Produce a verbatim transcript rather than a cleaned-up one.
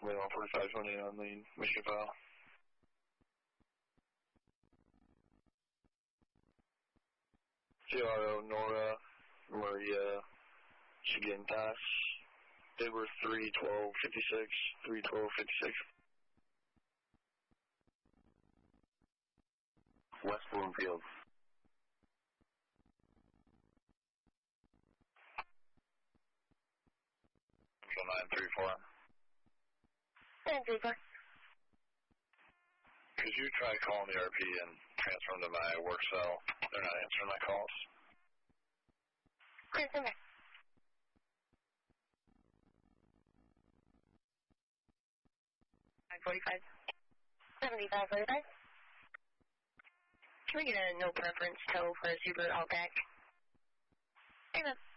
Wait on forty-five twenty on the mission file. C R O Nora Maria Chigentas. They were three twelve fifty-six, three twelve fifty-six. West Bloomfield. nine three four. nine three four. Could you try calling the R P and transfer them to my work cell? They're not answering my calls. Chris, come back. five forty-five. seventy-five forty-five. Can we get a no preference tow for a super all back? Hey, man.